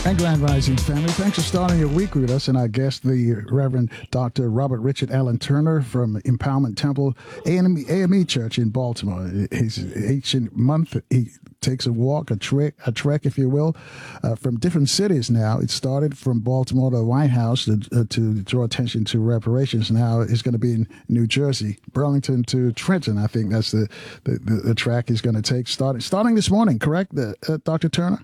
And Grand Rising family, thanks for starting your week with us. And our guest, the Reverend Dr. Robert Richard Allen Turner from Empowerment Temple AME Church in Baltimore. His ancient month, he takes a walk, a trek, if you will, from different cities now. It started from Baltimore to the White House to draw attention to reparations. Now it's going to be in New Jersey, Burlington to Trenton. I think that's the track he's going to take starting this morning, correct, Dr. Turner?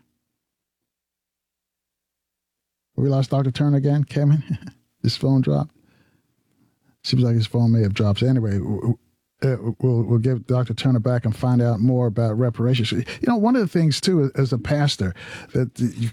We lost Dr. Turner again, Kevin. His phone dropped. Seems like his phone may have dropped. So anyway, we'll give Dr. Turner back and find out more about reparations. You know, one of the things too, as a pastor, that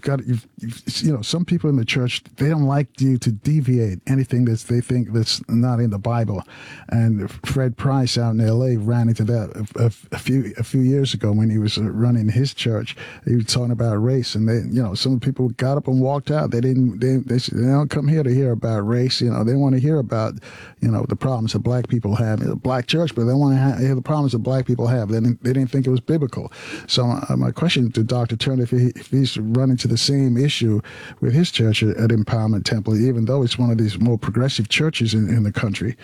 some people in the church, they don't like you to deviate anything that they think that's not in the Bible. And Fred Price out in L.A. ran into that a few years ago when he was running his church. He was talking about race, and some people got up and walked out. They don't come here to hear about race. They want to hear about the problems that black people have in the black church, but they want to hear the problems that black people have. They didn't think it was biblical. So my question to Dr. Turner, if he's running to the same issue with his church at Empowerment Temple, even though it's one of these more progressive churches in the country.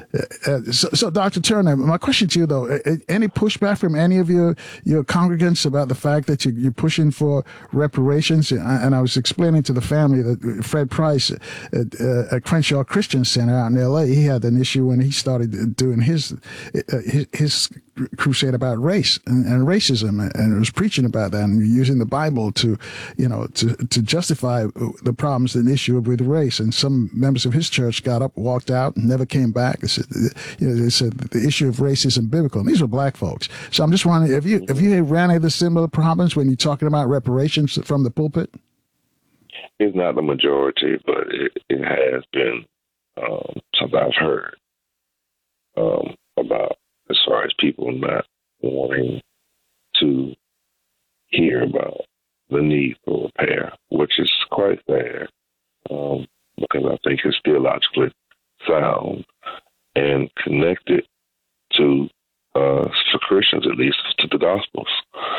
So Dr. Turner, my question to you though, any pushback from any of your congregants about the fact that you're pushing for reparations? And I was explaining to the family that Fred Price at Crenshaw Christian Center out in L.A., he had an issue when he started doing his crusade about race and racism, and was preaching about that and using the Bible to justify the problems and issue with race. And some members of his church got up, walked out, and never came back. They said the issue of race isn't biblical. And these were black folks. So I'm just wondering, have you ran into similar problems when you're talking about reparations from the pulpit? It's not the majority, but it has been something I've heard about, as far as people not wanting to hear about the need for repair, which is quite sad, because I think it's theologically sound and connected to, for Christians at least, to the Gospels.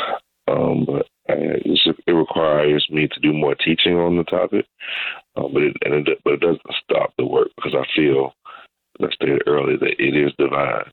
But it requires me to do more teaching on the topic, but it doesn't stop the work, because I feel, as I stated earlier, that it is divine.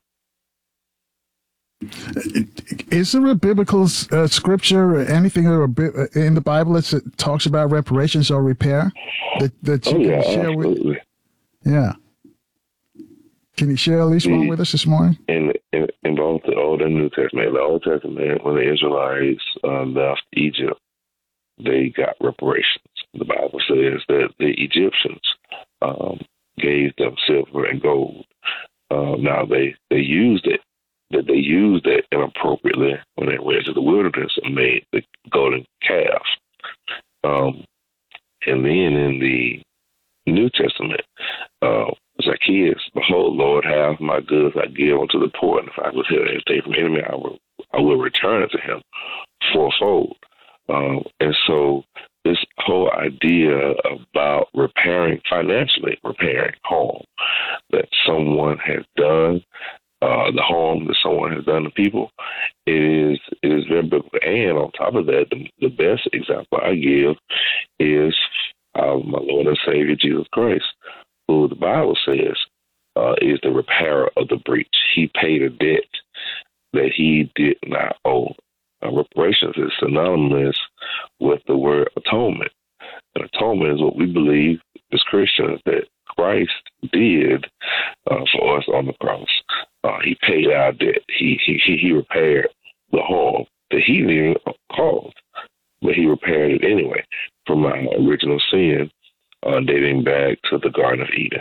Is there a biblical scripture or anything in the Bible that talks about reparations or repair that you can share absolutely. with? Yeah. Can you share at least one with us this morning? In both the Old and New Testament, the Old Testament, when the Israelites left Egypt, they got reparations. The Bible says that the Egyptians gave them silver and gold. Now they used it. That they used it inappropriately when they went to the wilderness and made the golden calf. And then in the New Testament, Zacchaeus, behold, Lord, have my goods I give unto the poor, and if I was here anything from enemy, I will return it to him fourfold. And so this whole idea about financially repairing harm that someone has done, the harm that someone has done to people, it is very biblical. And on top of that, the best example I give is my Lord and Savior Jesus Christ, who the Bible says is the repairer of the breach. He paid a debt that he did not owe. Reparations is synonymous with the word atonement. And atonement is what we believe as Christians that Christ did for us on the cross. He paid our debt. He repaired the harm that he didn't cause, but he repaired it anyway from our original sin, dating back to the Garden of Eden.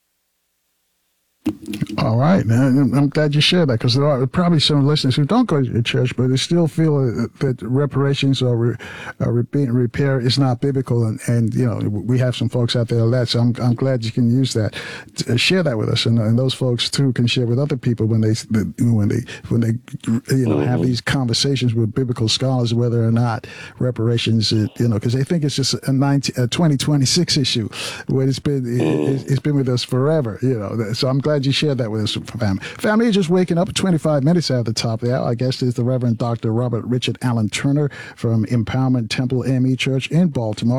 All right, man. I'm glad you shared that, because there are probably some listeners who don't go to church, but they still feel that reparations or repair is not biblical. And we have some folks out there that. So I'm glad you can use that. Share that with us, and those folks too can share with other people when they have these conversations with biblical scholars whether or not reparations, because they think it's just a 2026 issue when it's been with us forever. So I'm glad you shared that with us, family. Family, you're just waking up 25 minutes after the top of the hour. Our guest is the Reverend Dr. Robert Richard Allen Turner from Empowerment Temple AME Church in Baltimore.